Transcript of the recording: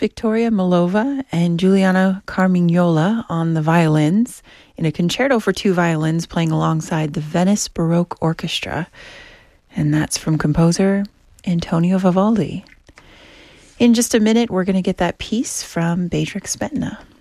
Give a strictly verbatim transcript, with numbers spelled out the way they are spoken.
Victoria Malova and Giuliano Carmignola on the violins in a concerto for two violins playing alongside the Venice Baroque Orchestra. And that's from composer Antonio Vivaldi. In just a minute, we're going to get that piece from Bedřich Smetana.